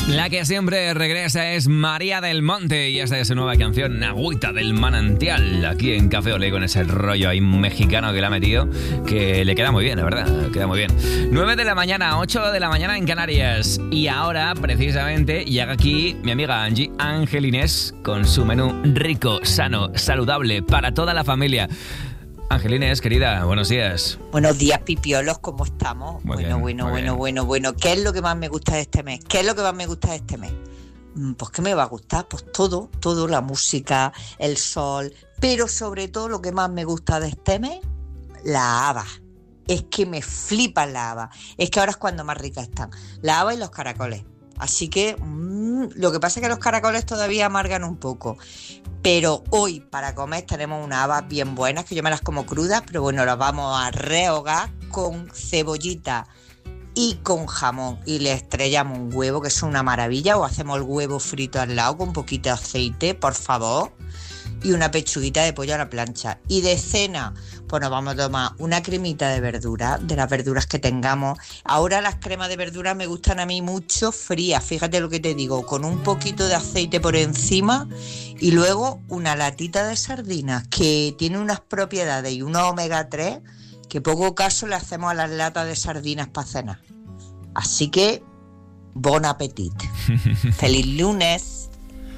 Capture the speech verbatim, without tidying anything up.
La que siempre regresa es María del Monte y esta es su nueva canción, Agüita del Manantial, aquí en Café Olé, con ese rollo ahí mexicano que le ha metido, que le queda muy bien, la verdad, queda muy bien. nueve de la mañana, ocho de la mañana en Canarias. Y ahora, precisamente, llega aquí mi amiga Angie Angelines con su menú rico, sano, saludable para toda la familia. Angelines, querida, buenos días. Buenos días, pipiolos, ¿cómo estamos? Muy bueno, bien, bueno, muy bueno, bien. bueno, bueno. ¿Qué es lo que más me gusta de este mes? ¿Qué es lo que más me gusta de este mes? Mm, Pues, ¿qué me va a gustar? Pues todo, todo, la música, el sol, pero sobre todo lo que más me gusta de este mes, la haba. Es que me flipan las habas. Es que ahora es cuando más ricas están. La haba y los caracoles. Así que mmm, lo que pasa es que los caracoles todavía amargan un poco. Pero hoy para comer tenemos unas habas bien buenas, que yo me las como crudas, pero bueno, las vamos a rehogar con cebollita y con jamón. Y le estrellamos un huevo, que es una maravilla, o hacemos el huevo frito al lado con un poquito de aceite, por favor. Y una pechuguita de pollo a la plancha. Y de cena, pues nos vamos a tomar una cremita de verduras, de las verduras que tengamos. Ahora las cremas de verduras me gustan a mí mucho frías, fíjate lo que te digo, con un poquito de aceite por encima y luego una latita de sardinas que tiene unas propiedades y unos omega tres que poco caso le hacemos a las latas de sardinas para cenar. Así que, bon appetit. ¡Feliz lunes!